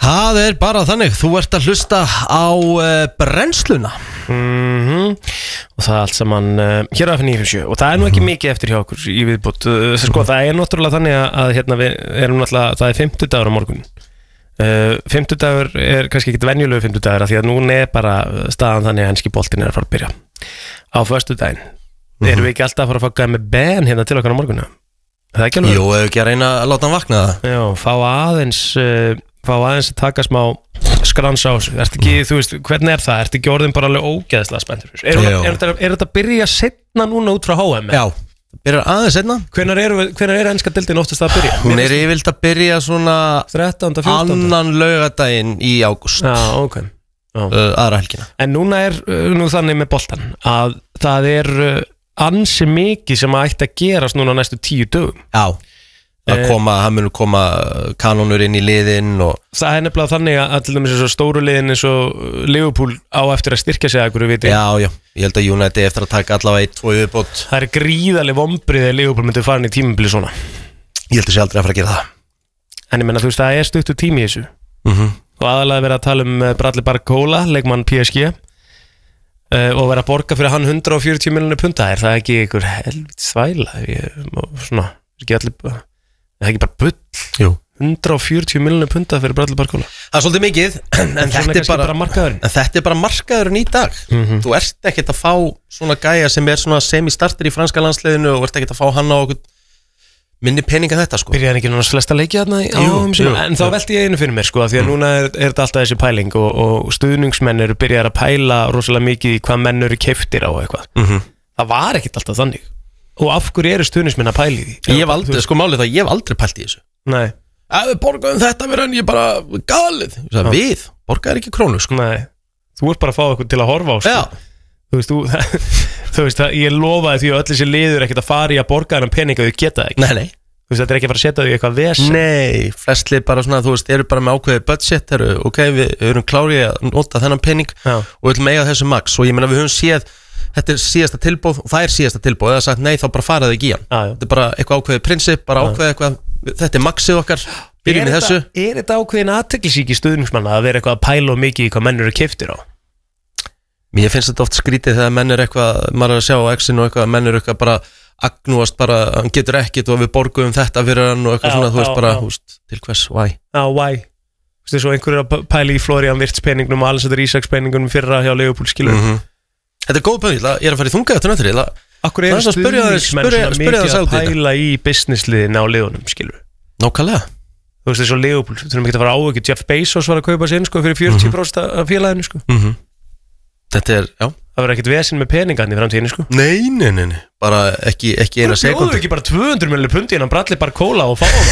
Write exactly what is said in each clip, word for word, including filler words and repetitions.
Það er bara þannig, þú ert að hlusta á uh, brennsluna mm-hmm. Og það er allt saman uh, hér á F níu fimm sjö og það er nú ekki mikið eftir hjá okkur í viðbútt uh, sko, það er náttúrulega þannig að hérna, við erum náttúrulega, það er fimmtudagur á morgun uh, fimmtudagur er kannski ekkit venjulegu fimmtudagur af því að núna er bara staðan þannig að henski boltinn er að fara að byrja á föstudaginn mm-hmm. Erum við ekki alltaf að fara að fá gæmi Ben hérna til okkar á morgunna? Það er ekki alveg? Jú, ef ekki að reyna að láta hann vakna það Já, fá aðeins uh, fá aðeins að taka smá skrans á þessu, ertu ekki, þú veist, hvernig er það? Ertu ekki orðin bara alveg ógeðslega spenntur? Er, er, er, er, er þetta að byrja setna núna út frá H M? Já, byrjar aðeins setna Hvenær er, hvenær er enska deildin oftast að byrja? Hún er yfirleitt að byrja svona þrettánda, fjórtánda annan laugadaginn í ágúst Já, ok Já. Uh, aðra helgina En núna er uh, nú þannig með boltan að það er uh, ansi mikið sem að ætti að gerast núna næstu tíu dögum Já að koma, hann mun koma kanónur inn í liðin og það er nefnilega þannig að til dæmis eins og stóru liðin eins og Liverpool á eftir að styrkja sig að hverju viti Já, já, ég held að United eftir að taka allavega eitt, tvo viðbót Það er gríðarleg vombrið að Liverpool myndi fara inn í tímabili svona Ég held að sé aldrei að fara að gera það En ég menna þú veist, það er stuttur tími í þessu mm-hmm. og aðalega verið að tala um Bradley Barcola, leikmann P S G uh, og verið að borga fyrir hann hundrað og fjörutíu milljónir punda Er það ekki einhver helvít þvæla ég, svona, ekki allir Það er ekki bara bull Jú. hundrað og fjörutíu milljónir punda fyrir Bradley Barcola Það er svolítið mikið En, en, þetta, er bara, bara markaðurinn. en þetta er bara markaðurinn í dag mm-hmm. Þú ert ekkert að fá svona gæja sem er svona semi-starter í franska landsliðinu og ert ekkert að fá hann á okkur minni peninga þetta sko Byrjaði ekki náttúrulega flesta leiki þarna á jú, jú, En þá velti ég einu fyrir mér sko Því að mm. núna er, er þetta alltaf þessi pæling og, og stuðningsmenn eru byrjaði að pæla rosalega mikið í hvað menn eru keyptir á eitthvað mm-hmm. Það var ekkert alltaf þannig Og af hverju eru stuðningsmenn að pæli því? Ég hef aldrei, sko málið það, ég hef aldrei pælt í þessu Nei Ef við borgaðum þetta við hann, ég bara galið Sæt, Við, borgaðir ekki krónu sko Nei, þú ert bara að fá eitthvað til að horfa á sko. Þú veist, þú, þú veist það, ég lofaði því að öll þessi liður ekkert að fara í að borga hann peninga þau geta það ekki Nei, nei Þú veist, þetta er ekki að fara að setja þau í eitthvað vesen Nei, flestlið bara svona, þú veist, eru bara með ákveðið budget eru, ok, við erum klárið að nota þennan pening Já. og við viljum eiga þessu max og ég meina við höfum séð þetta er síðasta tilbóð og það er síðasta tilbóð eða sagt nei þá bara faraði ekki í hann Já, já. Þetta er bara eitthvað ákveðið prinsip, bara ákveðið eitthvað þetta er maxið okkar, byrjum í þessu Er þetta ákveðin athyglisíki stuðningsmanna að vera eitthvað að pæla mikið í hvað menn eru keyptir á? Mér finnst þetta oft skrítið þegar menn er eitthvað maður er að sjá á X-inu og eitthvað menn er eitthvað bara agnúast bara, hann getur ekkit og við borgum þetta fyrir hann og eitthvað Já, svona þú veist já, bara, já. þú veist, til hvers, why Já, why? Þú veist, svo einhverju að pæla í Florian Wirtz peningnum og Alexander Isaacs peningunum fyrra hjá Liverpool skilur mm-hmm. Þetta er góð pæling, ég er að fara í þunga eftir nættur Akkur eru stuðningsmenn svona mikið að pæla í businessliðin á liðunum skilur Nákvæmlega Þú veist, þessu Liverpool, þú þurfum ekki að fara ávikið Jeff Bezos var að kaupa sér sko fyrir fjörutíu prósent af félaginu sko mm-hmm. Þetta er, já Það verður ekkert vesen með peningarn í framtíðinni sko Nei, nei, nei, nei. bara ekki, ekki eina sekund Þú bjóður ekki bara tvö hundruð milljónir pundi innan Bradley Barcola og fá á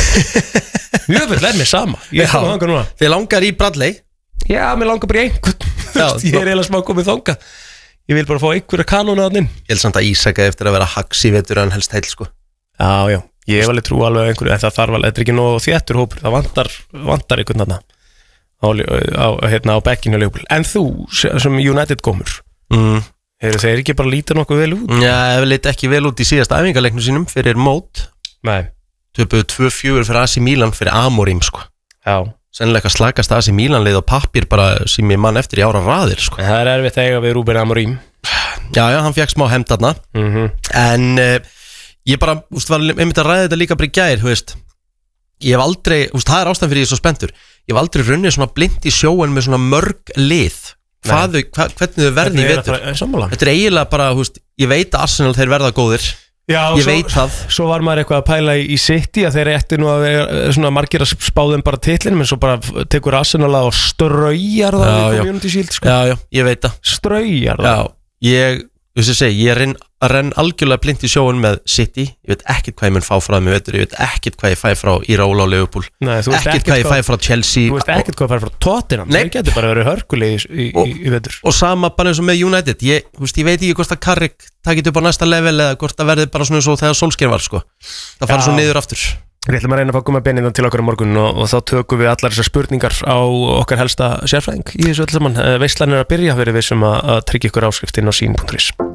það Mjög vel, er mér sama Ég er að þanga núna Þið langar í Bradley Já, mér langar bara í einhvern Já, Ég er eiginlega smá komið þanga Ég vil bara fá einhverja kanónu að inn Ég held samt að Ísaka eftir að vera hax í vetur en helst heil sko Já, já, ég hef alveg trú alveg einhverju En það þarf alveg, þetta er ekki nóg þéttur hópur Það vantar, vantar einhvern þarna á, á, hérna, á bekkinu Liverpool En þú, sem United komur mm. Eru þeir ekki bara lítið nokkuð vel út? Já, ef við lítið ekki vel út í síðasta æfingarleiknum sínum fyrir mót Nei Töpuðu tvö fjögur fyrir A C Milan fyrir Amorim sko Já Sennilega slakast A C Milan leið á pappir bara sem ég mann eftir í ára raðir sko En það er erfitt að eiga við Ruben Amorim Já, já, hann fekk smá hefnd þarna mm-hmm. En uh, ég bara, úst, var einmitt að ræða þetta líka bara í gær, þú veist Ég hef aldrei, úst, það er ástæðan fyrir ég er svo spenntur Ég hef aldrei runnið svona blind í sjóin með svona mörg lið Hvað þau, hva, hvernig þau verði í vetur Þetta er eiginlega bara, þú veist, ég veit að Arsenal þeir verða góðir Já, Ég svo, veit það Svo var maður eitthvað að pæla í, í City að þeir ætti nú að vera svona margir að spáðum bara titlinum en svo bara tekur Arsenal að og straujar það í Community Shield sko. Já, já, ég veit það Straujar það Já, ég, þú veist að segja, ég renn, renn algjörlega blind í sjóun með City Ég veit ekkert hvað ég mun fá frá þeim í vetur Ég veit ekkert hvað ég fæ frá Irola og Liverpool Nei, þú veist Ekkert hvað ég fæ frá Chelsea Þú veist ekkert hvað ég fæ frá Tottenham Nei. Það getur bara verið hörkulegi í, í, og, í, í vetur og sama bara eins og með United Ég, þú veist, ég veit ekki hvort að Carrick takit upp á næsta level eða hvort að verði bara svona eins og þegar Solskjær var sko. Það fara svo niður aftur Við ætlum að reyna að fá koma benindan til okkar á morgun og, og þá tökum við allar þessar spurningar á okkar helsta sérfræðing í þessu öll saman. Veislan er að byrja, verið við sem að, að tryggja ykkur áskriftin á sín punktur is.